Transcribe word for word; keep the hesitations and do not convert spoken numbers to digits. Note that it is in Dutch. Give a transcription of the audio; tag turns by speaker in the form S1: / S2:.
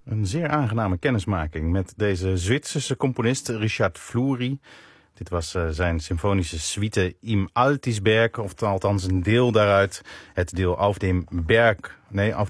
S1: Een zeer aangename kennismaking met deze Zwitserse componist Richard Fleury. Dit was uh, zijn symfonische suite Im Altisberg, of althans een deel daaruit. Het deel Auf dem Berg, nee, auf